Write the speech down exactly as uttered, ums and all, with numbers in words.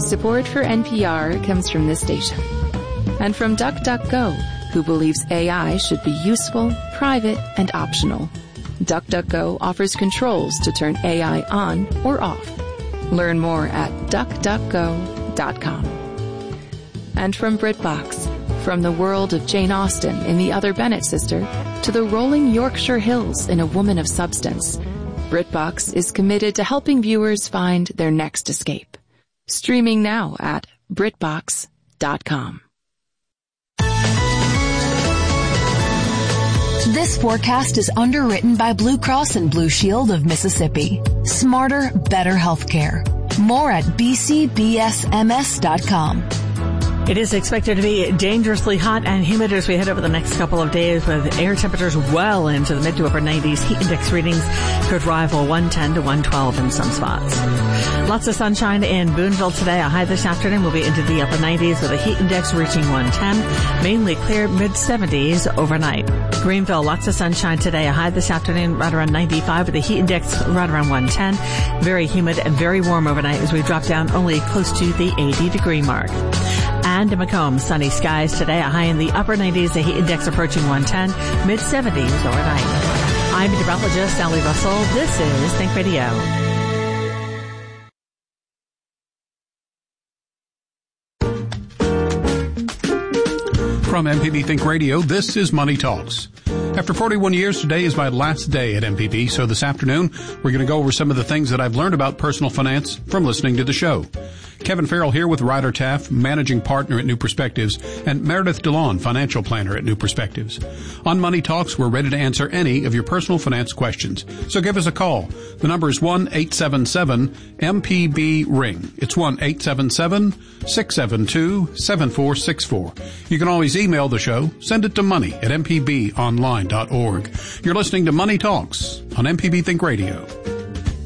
Support for N P R comes from this station. And from DuckDuckGo, who believes A I should be useful, private, and optional. DuckDuckGo offers controls to turn A I on or off. Learn more at duck duck go dot com. And from BritBox, from the world of Jane Austen in The Other Bennet Sister to the rolling Yorkshire Hills in A Woman of Substance, BritBox is committed to helping viewers find their next escape. Streaming now at britbox dot com. This forecast is underwritten by Blue Cross and Blue Shield of Mississippi. Smarter, better healthcare. More at b c b s m s dot com. It is expected to be dangerously hot and humid as we head over the next couple of days with air temperatures well into the mid to upper nineties. Heat index readings could rival one ten to one twelve in some spots. Lots of sunshine in Boonville today. A high this afternoon will be into the upper nineties with a heat index reaching one ten. Mainly clear mid seventies overnight. Greenville, lots of sunshine today. A high this afternoon right around ninety-five with a heat index right around one ten. Very humid and very warm overnight as we drop down only close to the eighty degree mark. And in Macomb, sunny skies today, a high in the upper nineties, the heat index approaching one ten, mid seventies overnight. I'm meteorologist Sally Russell. This is Think Radio. From M P B Think Radio, this is Money Talks. After forty-one years, today is my last day at M P B, so this afternoon we're going to go over some of the things that I've learned about personal finance from listening to the show. Kevin Farrell here with Ryder Taff, Managing Partner at New Perspectives, and Meredith DeLon, Financial Planner at New Perspectives. On Money Talks, we're ready to answer any of your personal finance questions. So give us a call. The number is one eight seven seven M P B ring. It's one eight seven seven six seven two seven four six four. You can always email the show. Send it to money at m p b online dot org. You're listening to Money Talks on M P B Think Radio.